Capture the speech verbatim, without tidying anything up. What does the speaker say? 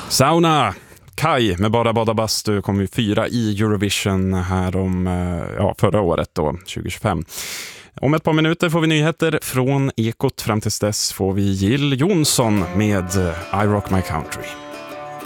Sauna Kai med Bara Bada Bastu kom ju fyra i Eurovision här om ja, förra året då, tjugo tjugofem. Om ett par minuter får vi nyheter från Ekot. Fram tills dess får vi Jill Johnson med I Rock My Country.